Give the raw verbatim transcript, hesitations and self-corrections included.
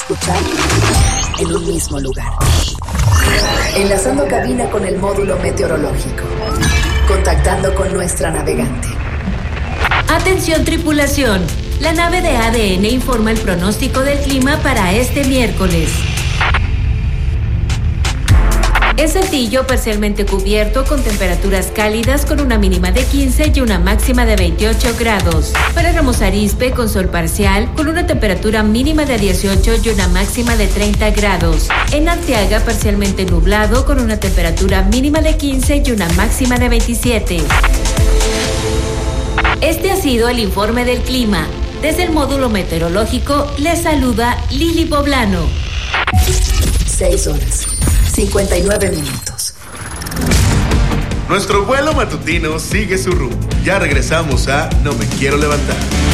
escuchar en un mismo lugar. Enlazando cabina con el módulo meteorológico. Contactando con nuestra navegante. Atención tripulación, la nave de A D N informa el pronóstico del clima para este miércoles. En Saltillo, parcialmente cubierto con temperaturas cálidas con una mínima de quince y una máxima de veintiocho grados. Para Ramos Arizpe, con sol parcial, con una temperatura mínima de dieciocho y una máxima de treinta grados. En Arteaga, parcialmente nublado con una temperatura mínima de quince y una máxima de veintisiete. Este ha sido el informe del clima. Desde el módulo meteorológico, les saluda Lili Poblano. Seis horas. cincuenta y nueve minutos. Nuestro vuelo matutino sigue su rumbo. Ya regresamos a No Me Quiero Levantar.